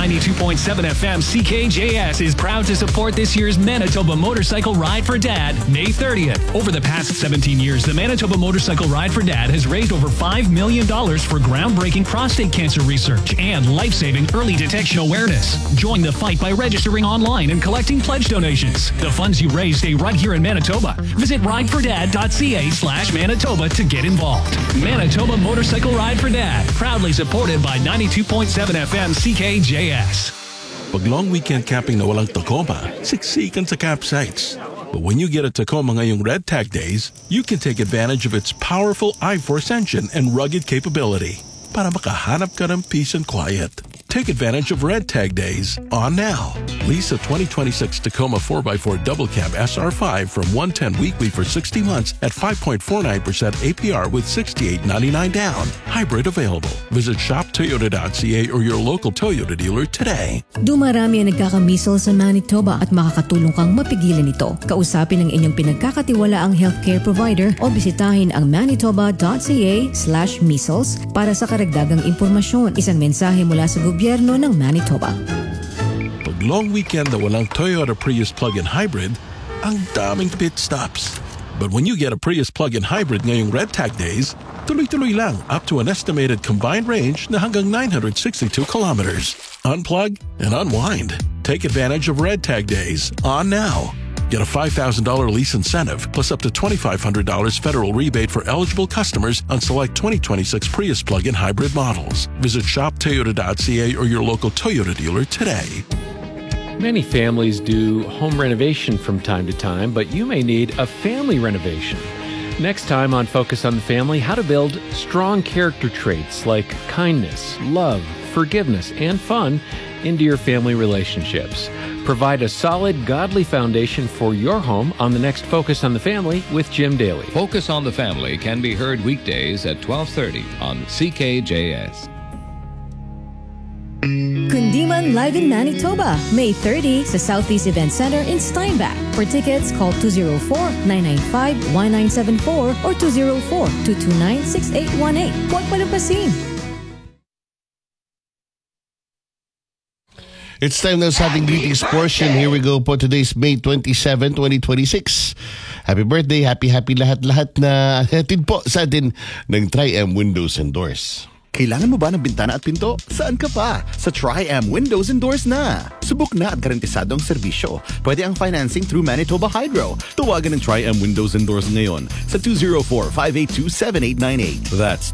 92.7 FM CKJS is proud to support this year's Manitoba Motorcycle Ride for Dad, May 30th. Over the past 17 years, the Manitoba Motorcycle Ride for Dad has raised over $5 million for groundbreaking prostate cancer research and life-saving early detection awareness. Join the fight by registering online and collecting pledge donations. The funds you raise stay right here in Manitoba. Visit ridefordad.ca/Manitoba to get involved. Manitoba Motorcycle Ride for Dad, proudly supported by 92.7 FM CKJS. Pag long weekend camping na walang Tacoma, siksikan sa campsites. But when you get a Tacoma ngayong Red Tag Days, you can take advantage of its powerful I-Force engine and rugged capability para makahanap ka ng peace and quiet. Take advantage of Red Tag Days on now. Lease a 2026 Tacoma 4x4 Double Cab SR5 from $110 weekly for 60 months at 5.49% APR with $68.99 down. Hybrid available. Visit shoptoyota.ca or your local Toyota dealer today. Dumarami ang nagkakamisal sa Manitoba at makakatulong kang mapigilan ito. Kausapin ang inyong pinagkakatiwalaang healthcare provider o bisitahin ang manitoba.ca/measles para sa karagdagang impormasyon. Isang mensahe mula sa gobyerno ng Manitoba. Pag long weekend na walang Toyota Prius plug-in hybrid, ang daming pit stops. But when you get a Prius plug-in hybrid ngayong Red Tag Days, tuloy-tuloy lang up to an estimated combined range na hanggang 962 kilometers. Unplug and unwind. Take advantage of Red Tag Days on now. Get a $5,000 lease incentive plus up to $2,500 federal rebate for eligible customers on select 2026 Prius plug-in hybrid models. Visit shoptoyota.ca or your local Toyota dealer today. Many families do home renovation from time to time, but you may need a family renovation. Next time on Focus on the Family, how to build strong character traits like kindness, love, forgiveness, and fun into your family relationships. Provide a solid, godly foundation for your home on the next Focus on the Family with Jim Daly. Focus on the Family can be heard weekdays at 12:30 on CKJS. Kundiman Live in Manitoba, May 30 sa Southeast Event Center in Steinbach. For tickets, call 204-995-1974 or 204-229-6818. Huwag palampasin. It's time now sa ating greetings portion. Here we go po. Today's May 27, 2026. Happy birthday, happy lahat-lahat na hatid po sa atin ng Tri-M Windows and Doors. Kailangan mo ba ng bintana at pinto? Saan ka pa? Sa Tri-M Windows and Doors na! Subok na at garantisadong serbisyo. Pwede ang financing through Manitoba Hydro. Tawagan ng Tri-M Windows and Doors ngayon sa 204-582-7898. That's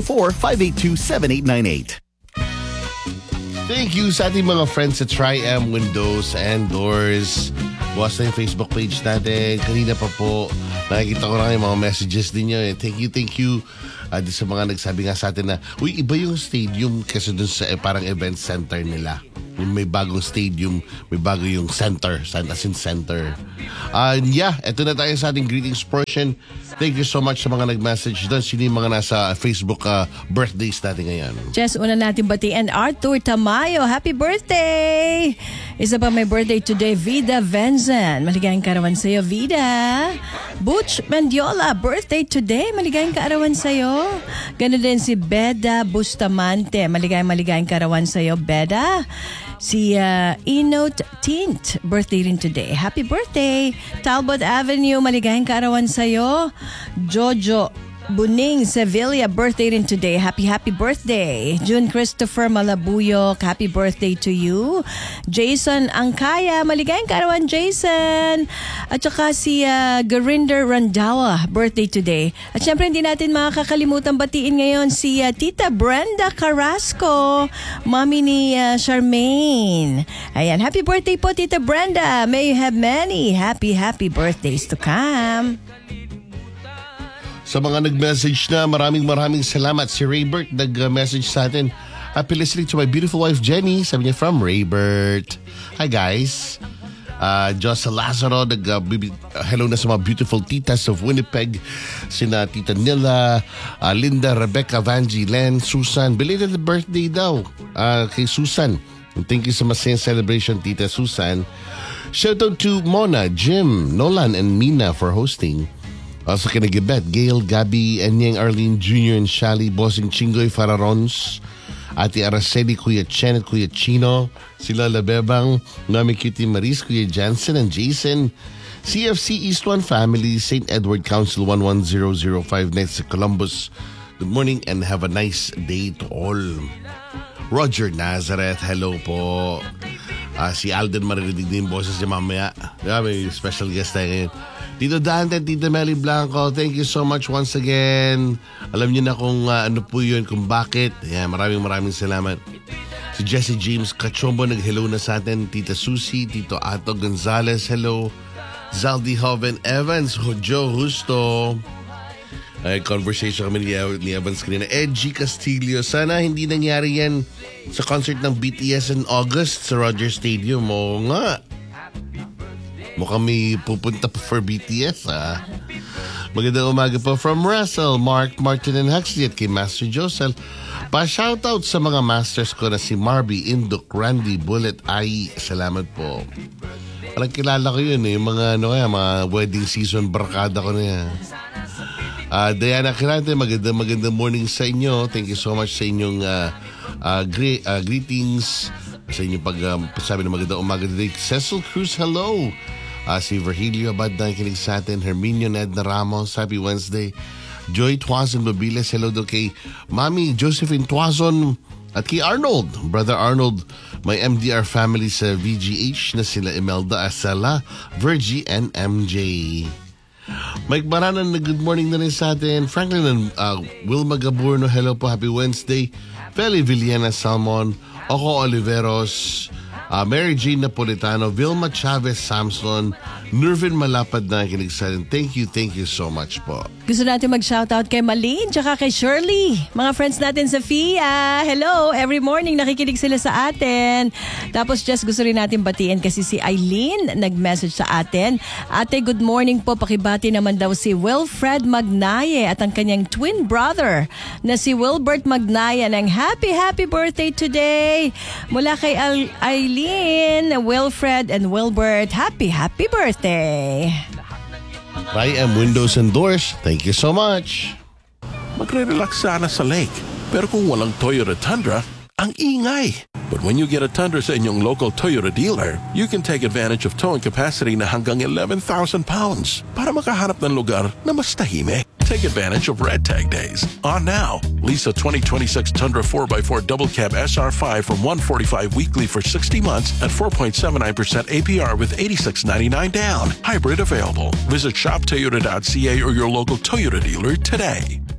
204-582-7898. Thank you sa ating mga friends sa Tri-M Windows and Doors. Bukas na yung Facebook page natin. Kanina pa po, nakikita ko na yung mga messages ninyo. Thank you. Sa mga nagsabi nga sa atin na, uy, iba yung stadium kasi dun sa parang event center nila. Yung may bagong stadium, may bago yung center, as in center. Eto na tayo sa ating greetings portion. Thank you so much sa mga nag-message doon. Sino yung mga nasa Facebook birthdays natin ngayon? Just una natin batiin Arthur Tamayo. Happy birthday! Isa pa may birthday today, Vida Venzen. Maligayang kaarawan sa'yo, Vida. Butch Mendiola, birthday today. Maligayang kaarawan sa'yo. Ganun din si Beda Bustamante. Maligayang kaarawan sa'yo, Beda. Si Enote Tint, birthday rin today. Happy birthday! Talbot Avenue, maligayang kaarawan sa'yo. Jojo Buning Sevilla, birthday rin today. Happy birthday. June Christopher Malabuyok, happy birthday to you. Jason Angkaya, maligayang kaarawan Jason. At saka si Garinder Randawa, birthday today. At syempre hindi natin makakalimutan batiin ngayon si Tita Brenda Carrasco, mami ni Charmaine. Ayan, happy birthday po Tita Brenda. May you have many happy birthdays to come. Sa mga nag-message na, maraming salamat. Si Raybert nag-message sa atin. Happy listening to my beautiful wife Jenny. Sabi niya from Raybert. Hi guys. Josa Lazaro, hello na sa mga beautiful titas of Winnipeg. Sina Tita Nila, Linda, Rebecca, Vanji, Len, Susan. Belated birthday daw kay Susan. Thank you sa masayang celebration, Tita Susan. Shout out to Mona, Jim, Nolan, and Mina for hosting. Also kinagibet, Gail, Gabby, Enyang, Arlene Jr. and Shally, Bossing Chingoy, Fararons, Ate Araceli, Kuya Chen at Kuya Chino, si Lola Bebang, Mami Cutie Maris, Kuya Jansen and Jason, CFC East 1 Family, St. Edward Council 11005 next to Columbus. Good morning and have a nice day to all. Roger Nazareth, hello po. Si Alden maririnig din boses niya mamaya. May special guest tayo ngayon. Tito Dante, Tita Melly Blanco, thank you so much once again. Alam niyo na kung ano po yun, kung bakit. Maraming salamat. Si Jesse James Cachombo nag-hello na sa atin. Tita Susie, Tito Ato Gonzalez, hello. Zaldi Hoven Evans, Joe Justo. Conversation kami ni Evans kanina. Edgy Castillo, sana hindi nangyari yan sa concert ng BTS in August sa Rogers Stadium. Oo nga. Mukhang may pupunta pa for BTS, ha? Magandang umaga po from Russell, Mark, Martin, and Huxley at kay Master Josel. Pa-shoutout sa mga masters ko na si Marby, Induk, Randy, Bullet, Ai. Salamat po. Parang kilala ko yun eh. Mga wedding season barkada ko na yan. Diana Kirante, magandang morning sa inyo. Thank you so much sa inyong greetings. Sa inyong pagsabi na magandang umaga today. Cecil Cruz, hello. Si Virgilio Abad na kinig sa atin. Herminio Edna Ramos, happy Wednesday. Joy Tuazon Babiles, hello do kay Mami Josephine Tuazon at kay Arnold. Brother Arnold, my MDR family sa VGH na sila Imelda Asala, Virgie, and MJ. Mike Baranan, good morning na rin sa atin. Franklin and Wilma Gaburno, hello po, happy Wednesday. Feli Villena Salmon, Oko Oliveros, Mary Jean Napolitano, Vilma Chavez Samson, Nervin Malapad na kinig sa atin. Thank you so much po. Gusto natin mag-shoutout kay Malin tsaka kay Shirley. Mga friends natin sa FIA. Hello, every morning nakikinig sila sa atin. Tapos just gusto rin natin batiin kasi si Eileen nag-message sa atin. Ate, good morning po. Pakibati naman daw si Wilfred Magnaye at ang kanyang twin brother na si Wilbert Magnaye ng happy birthday today. Mula kay Eileen, Wilfred, and Wilbert, happy birthday. Tri-M Windows and Doors, thank you so much. Magre-relax sana sa lake. Pero kung walang Toyota Tundra, ang ingay. But when you get a Tundra sa inyong local Toyota dealer, you can take advantage of towing capacity na hanggang 11,000 pounds para makahanap ng lugar na mas tahimik. Take advantage of Red Tag Days. On now. Lease a 2026 Tundra 4x4 Double Cab SR5 from $145 weekly for 60 months at 4.79% APR with $86.99 down. Hybrid available. Visit shoptoyota.ca or your local Toyota dealer today.